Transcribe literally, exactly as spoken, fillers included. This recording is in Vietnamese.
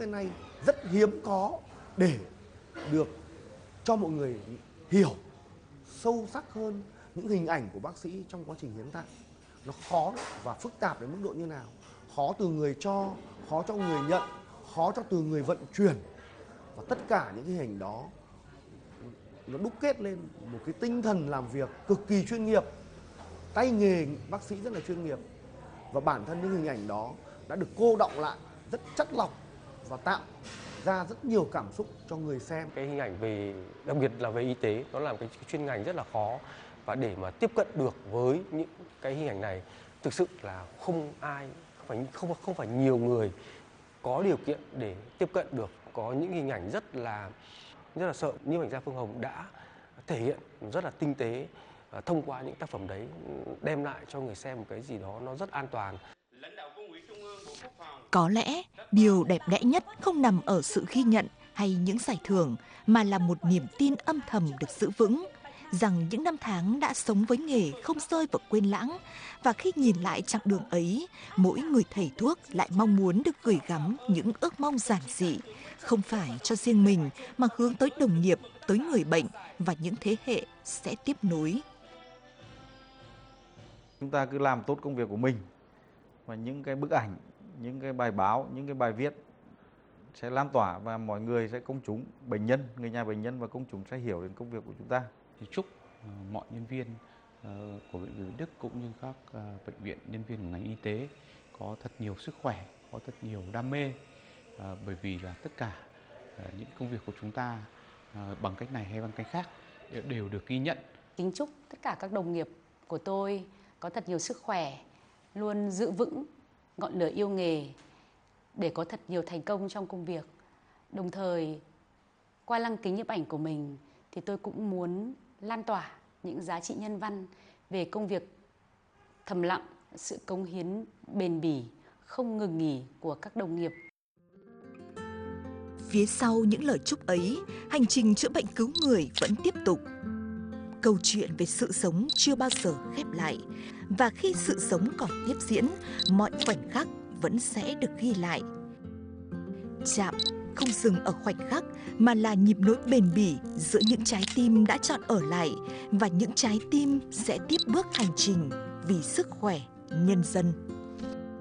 đến nay rất hiếm có để được cho mọi người hiểu sâu sắc hơn những hình ảnh của bác sĩ trong quá trình hiến tạng. Nó khó và phức tạp đến mức độ như nào, khó từ người cho, khó cho người nhận, khó cho từ người vận chuyển, và tất cả những cái hình đó nó đúc kết lên một cái tinh thần làm việc cực kỳ chuyên nghiệp. Tay nghề bác sĩ rất là chuyên nghiệp, và bản thân những hình ảnh đó đã được cô đọng lại rất chất lọc và tạo ra rất nhiều cảm xúc cho người xem. Cái hình ảnh về, đặc biệt là về y tế, nó là cái chuyên ngành rất là khó, và để mà tiếp cận được với những cái hình ảnh này thực sự là không ai, không phải không không phải nhiều người có điều kiện để tiếp cận được. Có những hình ảnh rất là rất là sợ, như ảnh gia Phương Hồng đã thể hiện rất là tinh tế, thông qua những tác phẩm đấy đem lại cho người xem một cái gì đó nó rất an toàn. Có lẽ điều đẹp đẽ nhất không nằm ở sự ghi nhận hay những giải thưởng, mà là một niềm tin âm thầm được giữ vững rằng những năm tháng đã sống với nghề không rơi vào quên lãng. Và khi nhìn lại chặng đường ấy, mỗi người thầy thuốc lại mong muốn được gửi gắm những ước mong giản dị, không phải cho riêng mình mà hướng tới đồng nghiệp, tới người bệnh và những thế hệ sẽ tiếp nối. Chúng ta cứ làm tốt công việc của mình, và những cái bức ảnh, những cái bài báo, những cái bài viết sẽ lan tỏa, và mọi người sẽ, công chúng, bệnh nhân, người nhà bệnh nhân và công chúng sẽ hiểu đến công việc của chúng ta. Thì chúc uh, mọi nhân viên uh, của Bệnh viện Việt Đức cũng như các uh, bệnh viện, nhân viên của ngành y tế có thật nhiều sức khỏe, có thật nhiều đam mê, uh, bởi vì là tất cả uh, những công việc của chúng ta uh, bằng cách này hay bằng cách khác đều được ghi nhận. Kính chúc tất cả các đồng nghiệp của tôi có thật nhiều sức khỏe, luôn giữ vững ngọn lửa yêu nghề để có thật nhiều thành công trong công việc. Đồng thời, qua lăng kính nhiếp ảnh của mình thì tôi cũng muốn lan tỏa những giá trị nhân văn về công việc thầm lặng, sự cống hiến bền bỉ, không ngừng nghỉ của các đồng nghiệp. Phía sau những lời chúc ấy, hành trình chữa bệnh cứu người vẫn tiếp tục. Câu chuyện về sự sống chưa bao giờ khép lại, và khi sự sống còn tiếp diễn, mọi khoảnh khắc vẫn sẽ được ghi lại. Chạm không dừng ở khoảnh khắc, mà là nhịp nối bền bỉ giữa những trái tim đã chọn ở lại và những trái tim sẽ tiếp bước hành trình vì sức khỏe nhân dân.